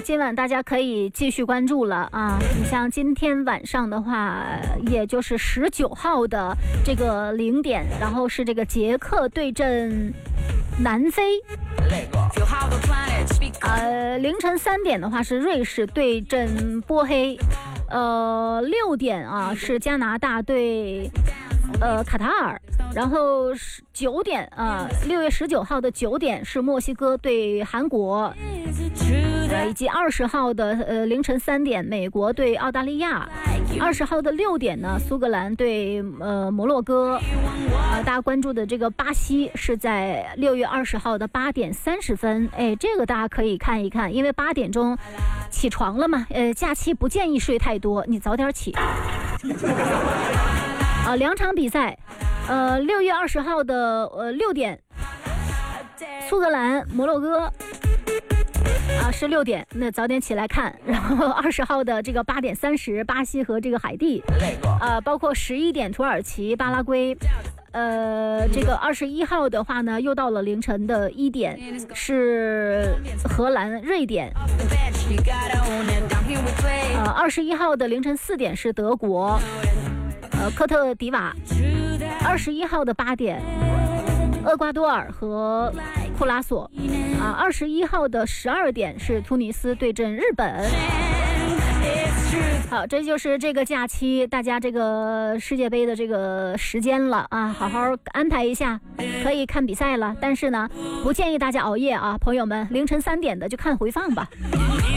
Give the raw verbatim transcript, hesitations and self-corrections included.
今晚大家可以继续关注了啊！你像今天晚上的话，也就是十九号的这个零点，然后是这个捷克对阵南非。呃，凌晨三点的话是瑞士对阵波黑。呃，六点啊是加拿大对呃卡塔尔，然后九点啊，六月十九号的九点是墨西哥对韩国，呃，以及二十号的呃凌晨三点美国对澳大利亚，二十号的六点呢苏格兰对呃摩洛哥，啊、呃，大家关注的这个巴西是在六月二十号的八点三十分，哎，这个大家可以看一看，因为八点钟起床了嘛，呃，假期不建议睡太多，你早点起。啊，两场比赛，呃，六月二十号的呃六点，苏格兰摩洛哥，啊是六点，那早点起来看。然后二十号的这个八点三十，巴西和这个海地，啊，包括十一点土耳其巴拉圭。呃，这个二十一号的话呢，又到了凌晨的一点，是荷兰、瑞典。呃，二十一号的凌晨四点是德国，呃，科特迪瓦。二十一号的八点，厄瓜多尔和库拉索。啊，二十一号的十二点是突尼斯对阵日本。好，这就是这个假期大家这个世界杯的这个时间了啊，好好安排一下，可以看比赛了。但是呢，不建议大家熬夜啊，朋友们，凌晨三点的就看回放吧。